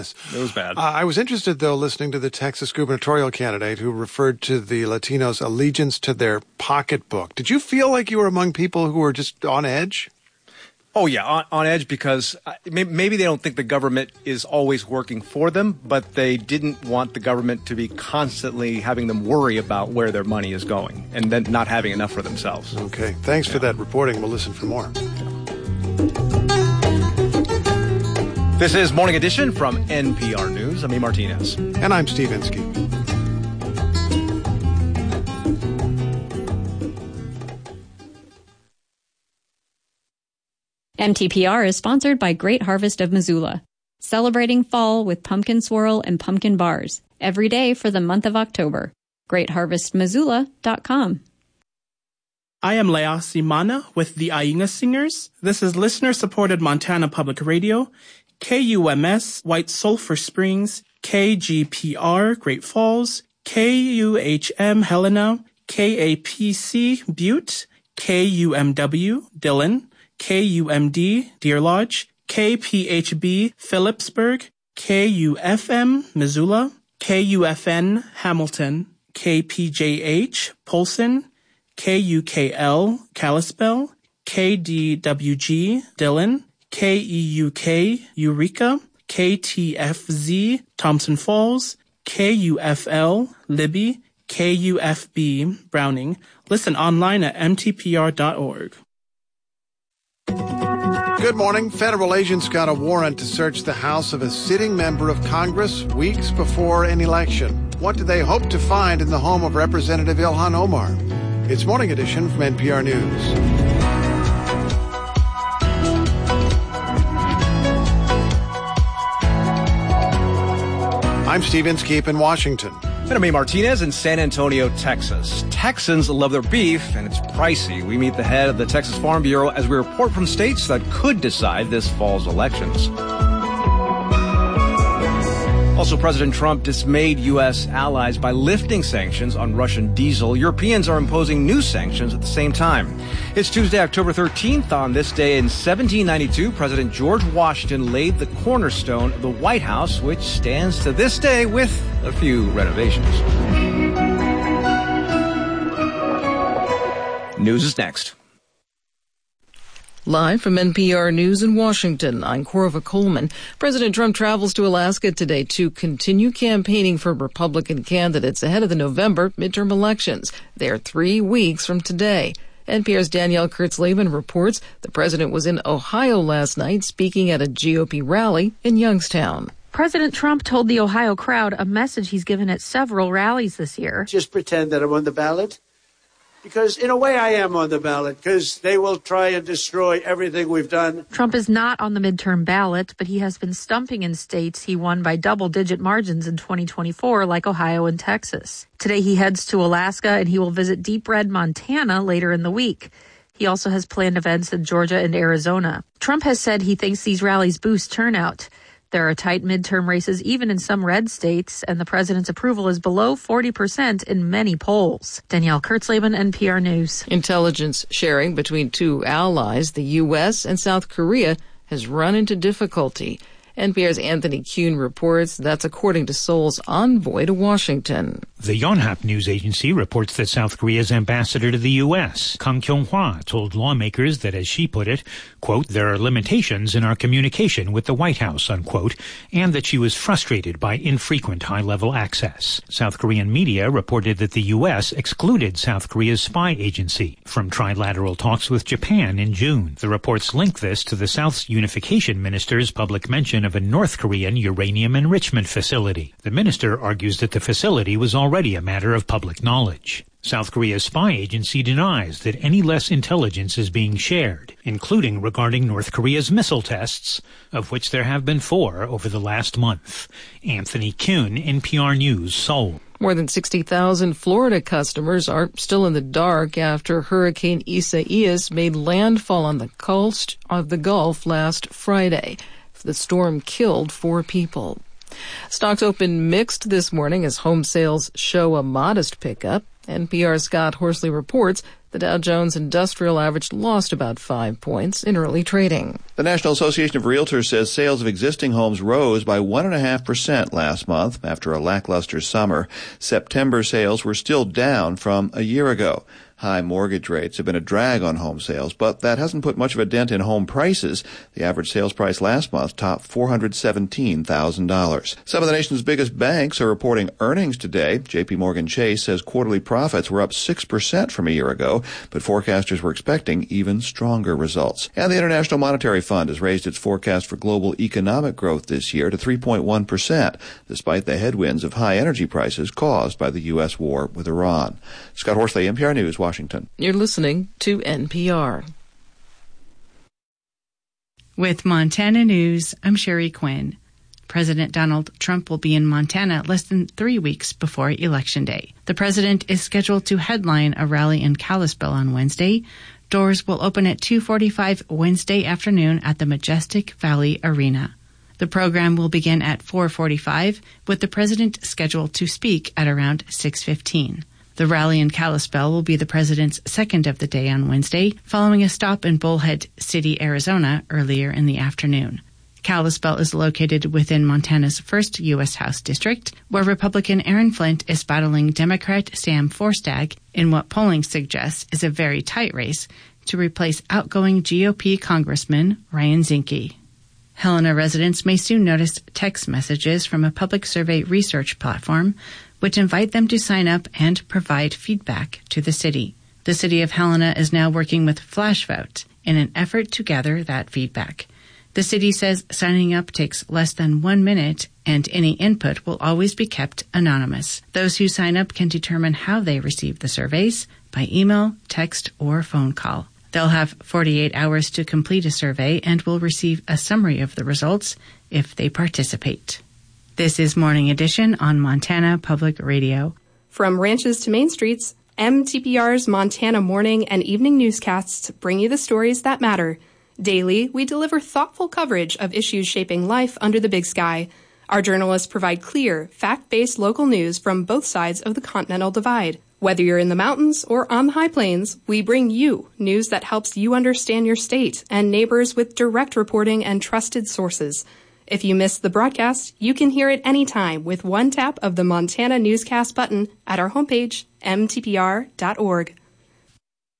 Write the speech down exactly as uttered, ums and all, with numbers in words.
It was bad. Uh, I was interested, though, listening to the Texas gubernatorial candidate who referred to the Latinos' allegiance to their pocketbook. Did you feel like you were among people who were just on edge? Oh, yeah, on, on edge because maybe they don't think the government is always working for them, but they didn't want the government to be constantly having them worry about where their money is going and then not having enough for themselves. Okay. Thanks yeah. for that reporting. We'll listen for more. This is Morning Edition from N P R News. I'm E. Martinez. And I'm Steve Inskeep. M T P R is sponsored by Great Harvest of Missoula, celebrating fall with pumpkin swirl and pumpkin bars every day for the month of October. great harvest missoula dot com. I am Lea Simana with the Ainga Singers. This is listener-supported Montana Public Radio, K U M S, White Sulphur Springs, K G P R, Great Falls, K U H M, Helena, K A P C, Butte, K U M W, Dillon, K U M D, Deer Lodge, K P H B, Phillipsburg, K U F M, Missoula, K U F N, Hamilton, K P J H, Polson, K U K L, Kalispell, K D W G, Dillon, K E U K, Eureka, K T F Z, Thompson Falls, K U F L, Libby, K U F B, Browning. Listen online at m t p r dot org. Good morning. Federal agents got a warrant to search the house of a sitting member of Congress weeks before an election. What do they hope to find in the home of Representative Ilhan Omar? It's Morning Edition from N P R News. I'm Steve Inskeep in Washington. And I'm E. Martinez in San Antonio, Texas. Texans love their beef, and it's pricey. We meet the head of the Texas Farm Bureau as we report from states that could decide this fall's elections. Also, President Trump dismayed U S allies by lifting sanctions on Russian diesel. Europeans are imposing new sanctions at the same time. It's Tuesday, October thirteenth. On this day in seventeen ninety-two, President George Washington laid the cornerstone of the White House, which stands to this day with a few renovations. News is next. Live from N P R News in Washington, I'm Corva Coleman. President Trump travels to Alaska today to continue campaigning for Republican candidates ahead of the November midterm elections. They are three weeks from today. N P R's Danielle Kurtzleben reports the president was in Ohio last night speaking at a G O P rally in Youngstown. President Trump told the Ohio crowd a message he's given at several rallies this year. Just pretend that I'm on the ballot. Because in a way I am on the ballot, because they will try and destroy everything we've done. Trump is not on the midterm ballot, but he has been stumping in states he won by double-digit margins in twenty twenty-four, like Ohio and Texas. Today he heads to Alaska, and he will visit Deep Red, Montana later in the week. He also has planned events in Georgia and Arizona. Trump has said he thinks these rallies boost turnout. There are tight midterm races even in some red states, and the president's approval is below forty percent in many polls. Danielle Kurtzleben, N P R News. Intelligence sharing between two allies, the U S and South Korea, has run into difficulty. N P R's Anthony Kuhn reports that's according to Seoul's envoy to Washington. The Yonhap news agency reports that South Korea's ambassador to the U S, Kang Kyung-hwa, told lawmakers that, as she put it, quote, there are limitations in our communication with the White House, unquote, and that she was frustrated by infrequent high-level access. South Korean media reported that the U S excluded South Korea's spy agency from trilateral talks with Japan in June. The reports link this to the South's unification minister's public mention of a North Korean uranium enrichment facility. The minister argues that the facility was already a matter of public knowledge. South Korea's spy agency denies that any less intelligence is being shared, including regarding North Korea's missile tests, of which there have been four over the last month. Anthony Kuhn, N P R News, Seoul. More than sixty thousand Florida customers are still in the dark after Hurricane Isaias made landfall on the coast of the Gulf last Friday. The storm killed four people. Stocks open mixed this morning as home sales show a modest pickup. N P R's Scott Horsley reports The Dow Jones Industrial Average lost about five points in early trading. The National Association of Realtors says sales of existing homes rose by one point five percent last month after a lackluster summer. September sales were still down from a year ago. High mortgage rates have been a drag on home sales, but that hasn't put much of a dent in home prices. The average sales price last month topped four hundred seventeen thousand dollars. Some of the nation's biggest banks are reporting earnings today. J P Morgan Chase says quarterly profits were up six percent from a year ago, but forecasters were expecting even stronger results. And the International Monetary Fund has raised its forecast for global economic growth this year to three point one percent, despite the headwinds of high energy prices caused by the U S war with Iran. Scott Horsley, N P R News, Washington. You're listening to N P R. With Montana News, I'm Sherry Quinn. President Donald Trump will be in Montana less than three weeks before Election Day. The president is scheduled to headline a rally in Kalispell on Wednesday. Doors will open at two forty-five Wednesday afternoon at the Majestic Valley Arena. The program will begin at four forty-five, with the president scheduled to speak at around six fifteen. The rally in Kalispell will be the president's second of the day on Wednesday, following a stop in Bullhead City, Arizona, earlier in the afternoon. Kalispell is located within Montana's first U S House district, where Republican Aaron Flint is battling Democrat Sam Forstag in what polling suggests is a very tight race to replace outgoing G O P Congressman Ryan Zinke. Helena residents may soon notice text messages from a public survey research platform which invite them to sign up and provide feedback to the city. The city of Helena is now working with FlashVote in an effort to gather that feedback. The city says signing up takes less than one minute and any input will always be kept anonymous. Those who sign up can determine how they receive the surveys by email, text, or phone call. They'll have forty-eight hours to complete a survey and will receive a summary of the results if they participate. This is Morning Edition on Montana Public Radio. From ranches to main streets, M T P R's Montana morning and evening newscasts bring you the stories that matter. Daily, we deliver thoughtful coverage of issues shaping life under the big sky. Our journalists provide clear, fact-based local news from both sides of the Continental Divide. Whether you're in the mountains or on the high plains, we bring you news that helps you understand your state and neighbors with direct reporting and trusted sources. If you missed the broadcast, you can hear it anytime with one tap of the Montana Newscast button at our homepage, m t p r dot org.